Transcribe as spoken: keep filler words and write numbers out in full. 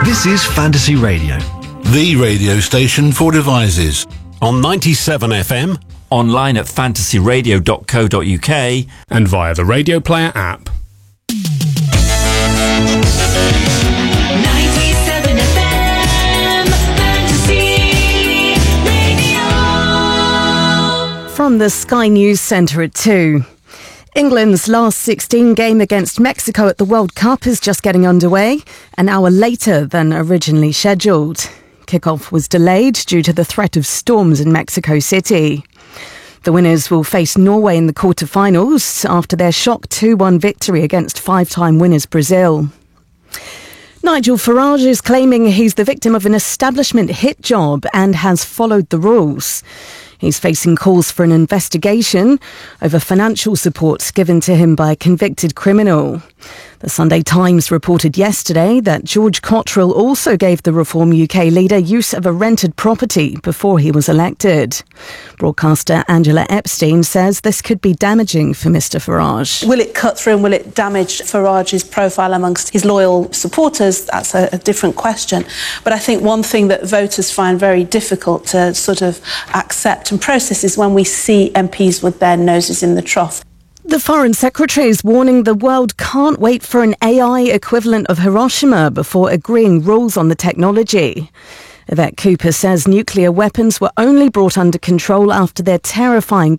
This is Fantasy Radio, the radio station for devices. On ninety-seven F M, online at fantasy radio dot co dot uk, and via the Radio Player app. ninety-seven F M, Fantasy Radio. From the Sky News Centre at two. England's last sixteen game against Mexico at the World Cup is just getting underway, an hour later than originally scheduled. Kickoff was delayed due to the threat of storms in Mexico City. The winners will face Norway in the quarter-finals after their shock two one victory against five-time winners Brazil. Nigel Farage is claiming he's the victim of an establishment hit job and has followed the rules. He's facing calls for an investigation over financial support given to him by a convicted criminal. The Sunday Times reported yesterday that George Cottrell also gave the Reform U K leader use of a rented property before he was elected. Broadcaster Angela Epstein says this could be damaging for Mr Farage. Will it cut through and will it damage Farage's profile amongst his loyal supporters? That's a, a different question. But I think one thing that voters find very difficult to sort of accept and process is when we see M Ps with their noses in the trough. The Foreign Secretary is warning the world can't wait for an A I equivalent of Hiroshima before agreeing rules on the technology. Yvette Cooper says nuclear weapons were only brought under control after their terrifying